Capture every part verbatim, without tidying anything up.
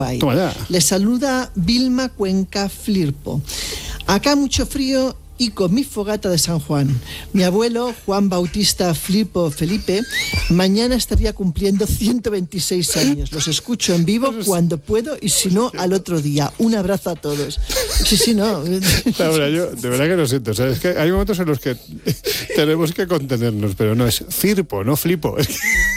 Les saluda Vilma Cuenca Flirpo. Acá mucho frío y con mi fogata de San Juan. Mi abuelo, Juan Bautista Flirpo Felipe, mañana estaría cumpliendo ciento veintiséis años. Los escucho en vivo cuando puedo y si no, al otro día. Un abrazo a todos. Sí, sí, no. Laura, yo de verdad que lo siento. ¿Sabes? Es que hay momentos en los que tenemos que contenernos, pero no es Firpo, no Flipo. Es que...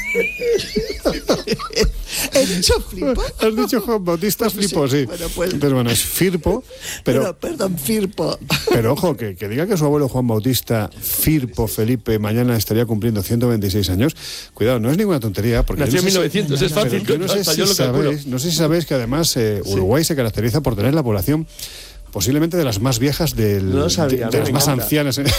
¿He dicho Flipo? Has dicho Juan Bautista pues Flipo, sí. sí. Bueno, pues... Entonces, bueno, es Firpo, pero... Bueno, perdón, Firpo. Pero ojo, que, que diga que su abuelo Juan Bautista Firpo Felipe mañana estaría cumpliendo ciento veintiséis años, cuidado, no es ninguna tontería. Porque nació en mil novecientos, si, es fácil. Yo no sé, si sabéis, no sé si sabéis que además eh, Uruguay sí. se caracteriza por tener la población posiblemente de las más viejas del, no sabía, de, de las más encanta. ancianas en,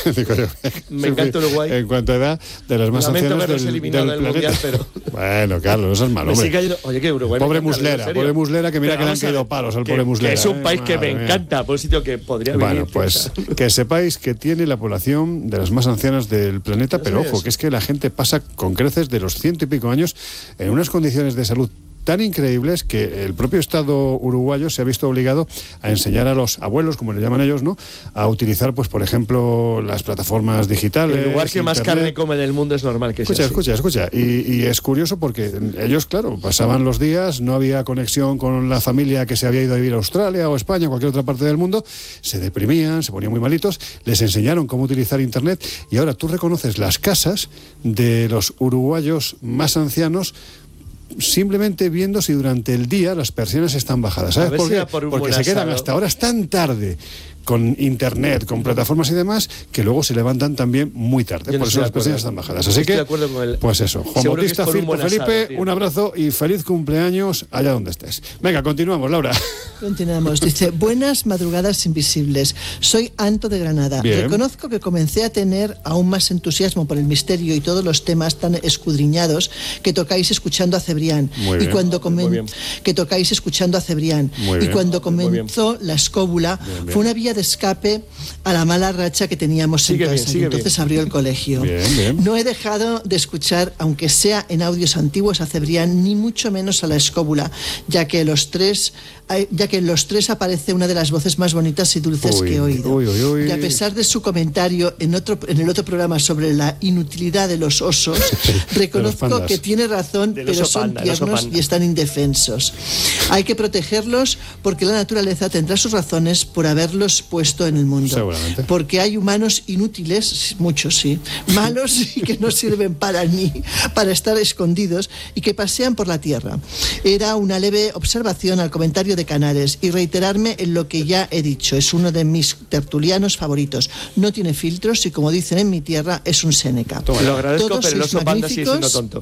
me encanta Uruguay en cuanto a edad de las más Lamento ancianas del, del, del planeta mundial, pero... bueno, Carlos, no seas malo, hombre. Cayendo... Oye, que Uruguay pobre Muslera, pobre Muslera, que mira pero que le han caído palos al que, pobre Muslera. Que es un ¿eh? país que Madre me mía. encanta, por un sitio que podría vivir. Bueno, pues que sepáis que tiene la población de las más ancianas del planeta, pero ojo, que es que la gente pasa con creces de los ciento y pico años en unas condiciones de salud tan increíbles que el propio Estado uruguayo se ha visto obligado a enseñar a los abuelos, como le llaman ellos, ¿no?, a utilizar, pues, por ejemplo, las plataformas digitales. El lugar que internet. Más carne come del mundo es normal que escucha, sea así. Escucha, escucha, y, y es curioso porque ellos, claro, pasaban los días, no había conexión con la familia que se había ido a vivir a Australia o España o cualquier otra parte del mundo, se deprimían, se ponían muy malitos, les enseñaron cómo utilizar Internet y ahora tú reconoces las casas de los uruguayos más ancianos simplemente viendo si durante el día las persianas están bajadas. ¿Sabes por qué? Por Porque se quedan hasta horas tan tarde con internet, con plataformas y demás, que luego se levantan también muy tarde. No por eso las persianas están bajadas. Así que, el... pues eso, Juan Bautista Firpo Felipe, asado, un abrazo y feliz cumpleaños allá donde estés. Venga, continuamos, Laura. Continuamos. Dice, buenas madrugadas invisibles. Soy Anto de Granada. Bien. Reconozco que comencé a tener aún más entusiasmo por el misterio y todos los temas tan escudriñados que tocáis escuchando a Cebrián. Muy y bien. cuando comen... que tocáis escuchando a Cebrián. Muy y bien. cuando comenzó la escóbula, bien, bien. fue una vía de escape a la mala racha que teníamos sigue en casa. Bien, y entonces bien. abrió el colegio. Bien, bien. No he dejado de escuchar, aunque sea en audios antiguos, a Cebrián, ni mucho menos a la escóbula, ya que los tres, ya que en los tres aparece una de las voces más bonitas y dulces uy, que he oído. Uy, uy, uy. Y a pesar de su comentario en otro en el otro programa sobre la inutilidad de los osos, reconozco que tiene razón, pero son panda, tiernos y están indefensos. Hay que protegerlos porque la naturaleza tendrá sus razones por haberlos puesto en el mundo. Seguramente. Porque hay humanos inútiles, muchos sí, malos y que no sirven para ni para estar escondidos y que pasean por la tierra. Era una leve observación al comentario de Canales y reiterarme en lo que ya he dicho. Es uno de mis tertulianos favoritos. No tiene filtros y, como dicen en mi tierra, es un Séneca. Toma, lo agradezco, todos pero el oso panda sigue siendo tonto.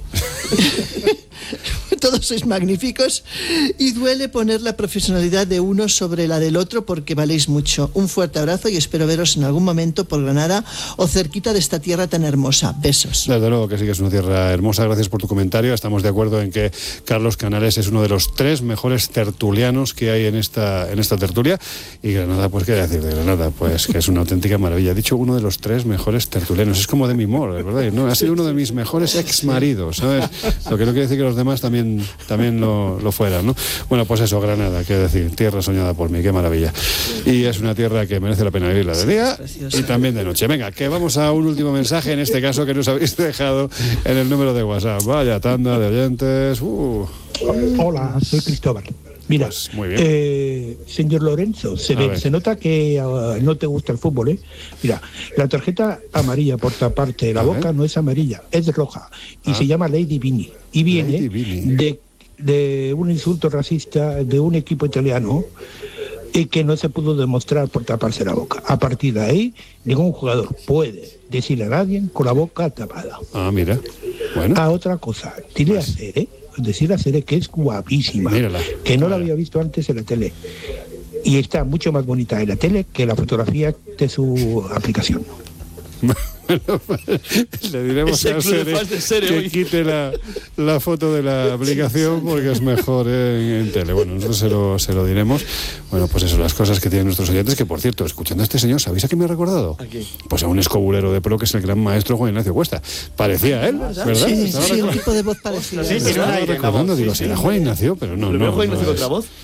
Todos sois magníficos y duele poner la profesionalidad de uno sobre la del otro porque valéis mucho. Un fuerte abrazo y espero veros en algún momento por Granada o cerquita de esta tierra tan hermosa. Besos. Desde luego que sí que es una tierra hermosa. Gracias por tu comentario. Estamos de acuerdo en que Carlos Canales es uno de los tres mejores tertulianos que hay en esta, en esta tertulia. Y Granada, pues qué decir de Granada, pues que es una auténtica maravilla. He dicho uno de los tres mejores tertulianos. Es como Demi Moore, ¿verdad? No, ha sido uno de mis mejores ex maridos, ¿sabes? Lo que no quiere decir que los demás también también lo, lo fueran, ¿no? Bueno, pues eso, Granada, qué decir, tierra soñada por mí, qué maravilla. Y es una tierra que merece la pena vivirla de día y también de noche. Venga, que vamos a un último mensaje, en este caso que nos habéis dejado en el número de WhatsApp. Vaya tanda de oyentes. Uh. Hola, soy Cristóbal. Mira, pues muy bien. Eh, señor Lorenzo, se, ve, se nota que uh, no te gusta el fútbol, ¿eh? Mira, la tarjeta amarilla por taparte de la a boca ver. no es amarilla, es roja y ah. se llama Lady Vini y viene Lady Vini. de, de un insulto racista de un equipo italiano y que no se pudo demostrar por taparse la boca. A partir de ahí, ningún jugador puede decirle a nadie con la boca tapada. Ah, mira. Bueno. A otra cosa, dile pues. a Cere, decir a Cere que es guapísima, Mírala. que no la había visto antes en la tele. Y está mucho más bonita en la tele que la fotografía de su aplicación. Bueno, le diremos Ese a club de Sere fans de Sere que hoy. quite la, la foto de la aplicación porque es mejor en, en tele. Bueno, nosotros se lo, se lo diremos. Bueno, pues eso, las cosas que tienen nuestros oyentes, que por cierto, escuchando a este señor, ¿sabéis a qué me ha recordado? ¿A quién? Pues a un escobulero de pro que es el gran maestro Juan Ignacio Cuesta. Parecía él, ¿verdad? Sí, Estaba sí, un recordando- tipo de voz parecida. Sí, estaba tiene un aire en la recordando, voz, digo, sí, si era sí. Juan Ignacio, pero no, ¿Lo no. veo Juan no Ignacio es. con otra voz?